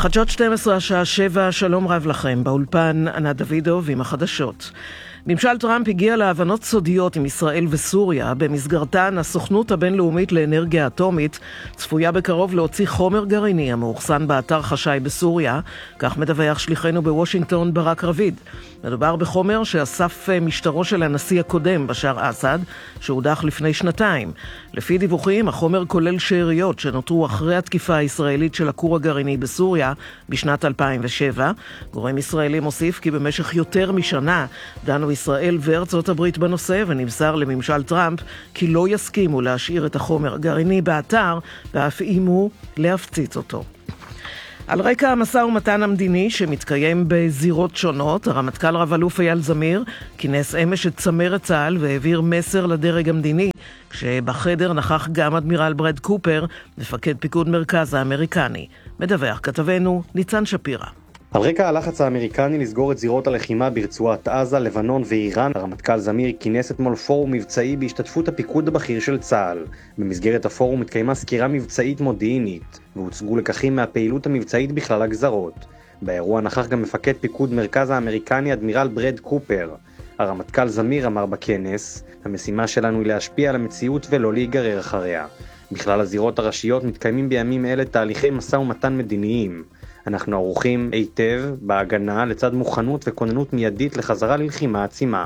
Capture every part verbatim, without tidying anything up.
חדשות שתים עשרה, השעה שבע, שלום רב לכם. באולפן ענת דוידוב עם החדשות. ממשל טראמפ הגיע להבנות סודיות עם ישראל וסוריה, במסגרתן הסוכנות הבינלאומית לאנרגיה אטומית צפויה בקרוב להוציא חומר גרעיני המאוחסן באתר חשאי בסוריה, כך מדווח שליחנו בוושינגטון ברק רביד. מדובר בחומר שאסף משטרו של הנשיא הקודם בשאר אסד, שהודח לפני שנתיים. לפי דיווחים, החומר כולל שאריות שנותרו אחרי התקיפה הישראלית של הכור הגרעיני בסוריה בשנת אלפיים ושבע. גורם ישראלי מוסיף כי במשך יותר משנה דנו ישראל וארצות הברית בנושא, ונמסר לממשל טראמפ כי לא יסכימו להשאיר את החומר הגרעיני באתר ואף איימו להפציץ אותו. על רקע המשא ומתן המדיני שמתקיים בזירות שונות, הרמטכ"ל רב אלוף אייל זמיר כינס אמש את צמרת צה"ל והעביר מסר לדרג המדיני, כשבחדר נכח גם אדמירל ברד קופר, מפקד פיקוד מרכז האמריקני. מדווח כתבנו ניצן שפירא. על רקע הלחץ האמריקני לסגור את זירות הלחימה ברצועת עזה, לבנון ואיראן, הרמטכ"ל זמיר כינס אתמול פורום מבצעי בהשתתפות הפיקוד הבכיר של צה"ל. במסגרת הפורום התקיימה סקירה מבצעית מודיעינית, והוצגו לקחים מהפעילות המבצעית בכלל הגזרות. באירוע נכח גם מפקד פיקוד מרכז האמריקני אדמירל ברד קופר. הרמטכ"ל זמיר אמר בכנס, המשימה שלנו היא להשפיע על המציאות ולא להיגרר אחריה. בכלל הזירות הראשיות מתקיימים בימים אלה תהליכי משא ומתן מדיניים. אנחנו ערוכים היטב בהגנה לצד מוכנות וכוננות מיידית לחזרה ללחימה עצימה.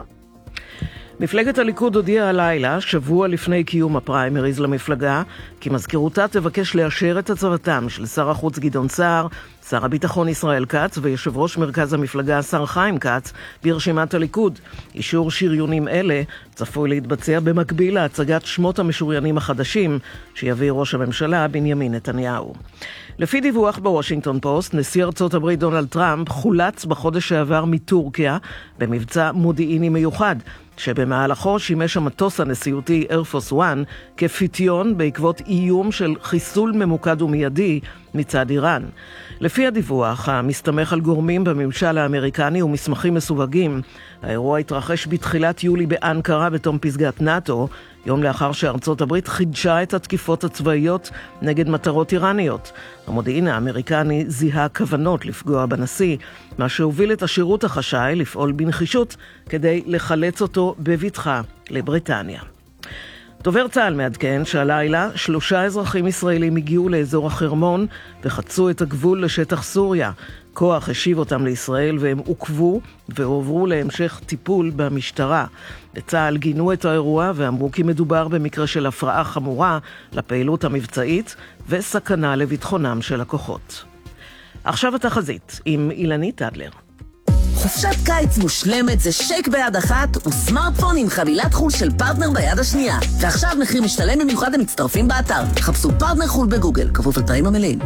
מפלגת הליכוד הודיעה הלילה, שבוע לפני קיום הפריימריז למפלגה, כי מזכירותה תבקש לאשר את הצבתם של שר החוץ גדעון סער, שר הביטחון ישראל כץ ויושב ראש מרכז המפלגה שר חיים כץ ברשימת הליכוד. אישור שריונים אלה צפוי להתבצע במקביל להצגת שמות המשוריינים החדשים שיביא ראש הממשלה בנימין נתניהו. לפי דיווח בוושינגטון פוסט, נשיא ארצות הברית דונלד טראמפ חולץ בחודש שעבר מטורקיה במבצע מודיעיני מיוחד, שבמהלכו שימש המטוס הנשיאותי Air Force One כפיתיון בעקבות איום של חיסול ממוקד ומיידי מצד איראן. לפי הדיווח, המסתמך על גורמים בממשל האמריקני ומסמכים מסווגים, האירוע התרחש בתחילת יולי באנקרה בתום פסגת נאטו, יום לאחר שארצות הברית חידשה את התקיפות הצבאיות נגד מטרות איראניות. המודיעין האמריקני זיהה כוונות לפגוע בנשיא, מה שהוביל את השירות החשאי לפעול בנחישות כדי לחלץ אותו בבטחה לבריטניה. דובר צה"ל מעדכן שהלילה שלושה אזרחים ישראלים הגיעו לאזור החרמון וחצו את הגבול לשטח סוריה. כוח השיב אותם לישראל והם עוכבו והועברו להמשך טיפול במשטרה. בצה"ל גינו את האירוע ואמרו כי מדובר במקרה של הפרעה חמורה לפעילות המבצעית וסכנה לביטחונם של הכוחות. עכשיו התחזית עם אילנית אדלר. חופשת קיץ מושלמת זה שייק ביד אחת וסמארטפון עם חבילת חול של פרטנר ביד השנייה. ועכשיו מחיר משתלם במיוחד למצטרפים באתר. חפשו פרטנר חול בגוגל, כפוף לתנאים המלאים.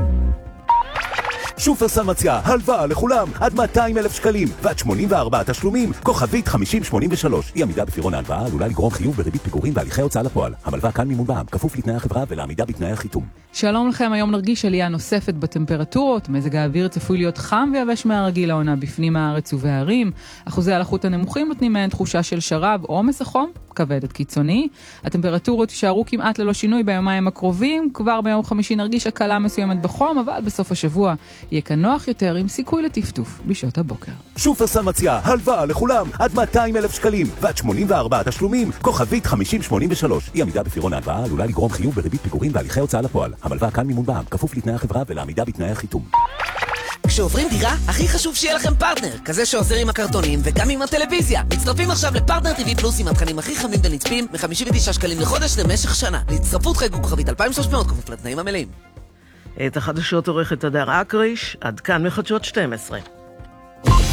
שופרסל מציעה הלוואה לכולם עד מאתיים אלף שקלים ועד שמונים וארבעה תשלומים, כוכבית חמישים שמונים ושלוש. אי עמידה בפירעון ההלוואה עלולה לגרום חיוב בריבית פיגורים והליכי הוצאה לפועל. המלווה כאן מימון בע"מ, כפוף לתנאי החברה ולעמידה בתנאי החיתום. שלום לכם, היום נרגיש עלייה נוספת בטמפרטורות. מזג האוויר צפוי להיות חם ויבש מהרגיל לעונה בפנים הארץ ובערים. אחוזי הלחות הנמוכים נותנים מהן תחושה של שרב או מסחום, כבד עד קיצוני. הטמפרטורות יישארו כמעט ללא שינוי ביומיים הקרובים. כבר ביום חמישי נרגיש הקלה מסוימת בחום, אבל בסוף השבוע יהיה כאן נוח יותר עם סיכוי לטפטוף בשעות הבוקר. שופרסל מציעה הלוואה לכולם עד מאתיים אלף שקלים ועד שמונים וארבעה תשלומים, כוכבית חמישים שמונים ושלוש. אי עמידה בפירעון ההלוואה עלולה לגרום חיוב בריבית פיגורים והליכי הוצאה לפועל. המלווה כאן מימון בע"מ, כפוף לתנאי החברה ולעמידה בתנאי החיתום. כשעוברים דירה, הכי חשוב שיהיה לכם פרטנר, כזה שעוזר עם הקרטונים וגם עם הטלוויזיה. מצטרפים עכשיו לפרטנר טיווי פלוס עם התכנים הכי חמים ונצפים מ-חמישים ותשעה שקלים לחודש למשך שנה. להצטרפות חייגו כוכבית אלפיים ושלוש מאות, כפוף לתנאים המלאים. את החדשות עורכת הדר אקריש, עד כאן מחדשות שתים עשרה.